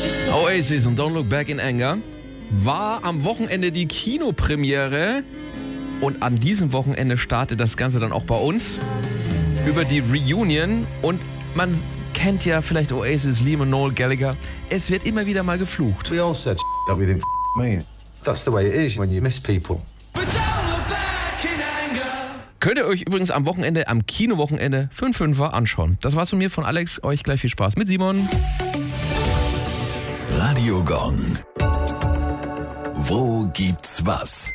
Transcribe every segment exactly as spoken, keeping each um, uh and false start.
Oasis und Don't Look Back in Anger war am Wochenende die Kinopremiere und an diesem Wochenende startet das Ganze dann auch bei uns über die Reunion und man kennt ja vielleicht Oasis, Liam und Noel Gallagher. Es wird immer wieder mal geflucht. We all said that we didn't mean. That's the way it is when you miss people. Könnt ihr euch übrigens am Wochenende, am Kinowochenende fünf fünfer anschauen. Das war's von mir, von Alex. Euch gleich viel Spaß mit Simon. Radio Gong. Wo gibt's was?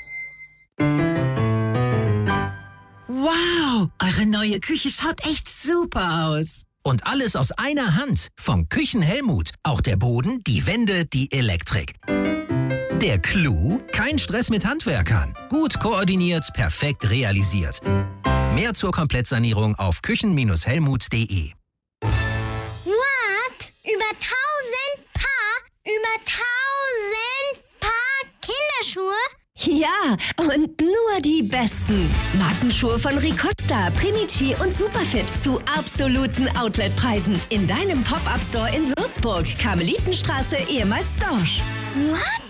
Wow, eure neue Küche schaut echt super aus. Und alles aus einer Hand. Vom Küchenhelmut. Auch der Boden, die Wände, die Elektrik. Der Clou? Kein Stress mit Handwerkern. Gut koordiniert, perfekt realisiert. Mehr zur Komplettsanierung auf küchen Helmut punkt de. What? Über tausend Paar? Über tausend Paar Kinderschuhe? Ja, und nur die besten. Markenschuhe von Ricosta, Primici und Superfit zu absoluten Outletpreisen. In deinem Pop-Up-Store in Würzburg, Karmelitenstraße, ehemals Dorsch. What?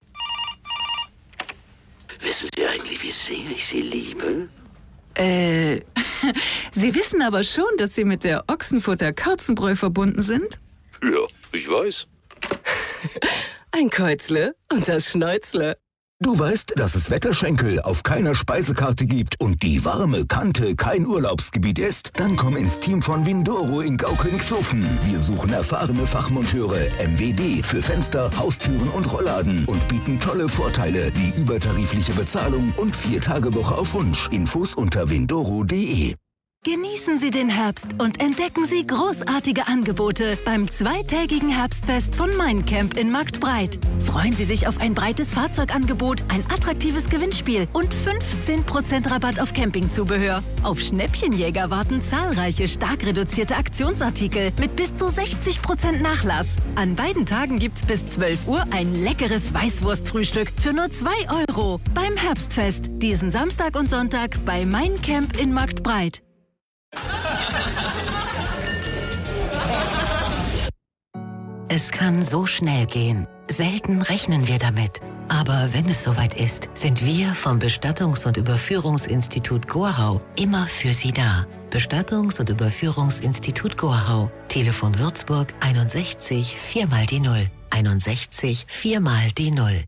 Wissen Sie eigentlich, wie sehr ich Sie liebe? Äh, Sie wissen aber schon, dass Sie mit der Ochsenfutter Kauzenbräu verbunden sind? Ja, ich weiß. Ein Käuzle und das Schnäuzle. Du weißt, dass es Wetterschenkel auf keiner Speisekarte gibt und die warme Kante kein Urlaubsgebiet ist? Dann komm ins Team von Windoro in Gaukönigshofen. Wir suchen erfahrene Fachmonteure, M W D für Fenster, Haustüren und Rollladen und bieten tolle Vorteile wie übertarifliche Bezahlung und Vier-Tage-Woche auf Wunsch. Infos unter windoro punkt de. Genießen Sie den Herbst und entdecken Sie großartige Angebote beim zweitägigen Herbstfest von Mein Camp in Marktbreit. Freuen Sie sich auf ein breites Fahrzeugangebot, ein attraktives Gewinnspiel und fünfzehn Prozent Rabatt auf Campingzubehör. Auf Schnäppchenjäger warten zahlreiche stark reduzierte Aktionsartikel mit bis zu sechzig Prozent Nachlass. An beiden Tagen gibt's bis zwölf Uhr ein leckeres Weißwurstfrühstück für nur zwei Euro. Beim Herbstfest, diesen Samstag und Sonntag bei Mein Camp in Marktbreit. Es kann so schnell gehen. Selten rechnen wir damit. Aber wenn es soweit ist, sind wir vom Bestattungs- und Überführungsinstitut Goarhau immer für Sie da. Bestattungs- und Überführungsinstitut Goarhau. Telefon Würzburg einundsechzig vier mal die Null. einundsechzig vier mal die Null.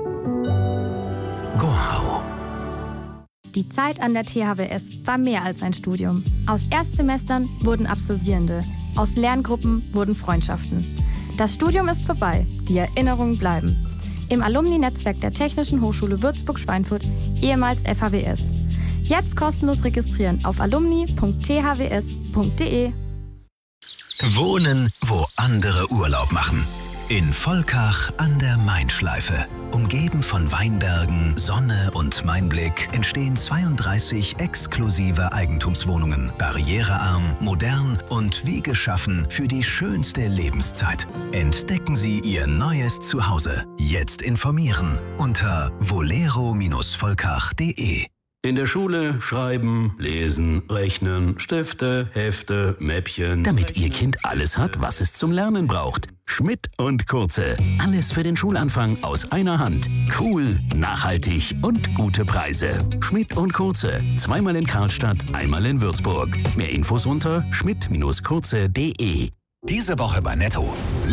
Goarhau. Die Zeit an der T H W S war mehr als ein Studium. Aus Erstsemestern wurden Absolvierende. Aus Lerngruppen wurden Freundschaften. Das Studium ist vorbei, die Erinnerungen bleiben. Im Alumni-Netzwerk der Technischen Hochschule Würzburg-Schweinfurt, ehemals F H W S. Jetzt kostenlos registrieren auf alumni punkt t h w s punkt de. Wohnen, wo andere Urlaub machen. In Volkach an der Main-Schleife. Umgeben von Weinbergen, Sonne und Mainblick entstehen zweiunddreißig exklusive Eigentumswohnungen. Barrierearm, modern und wie geschaffen für die schönste Lebenszeit. Entdecken Sie Ihr neues Zuhause. Jetzt informieren unter volero volkach punkt de. In der Schule schreiben, lesen, rechnen, Stifte, Hefte, Mäppchen. Damit Ihr Kind alles hat, was es zum Lernen braucht. Schmidt und Kurze. Alles für den Schulanfang aus einer Hand. Cool, nachhaltig und gute Preise. Schmidt und Kurze. Zweimal in Karlstadt, einmal in Würzburg. Mehr Infos unter schmidt Kurze punkt de. Diese Woche bei Netto.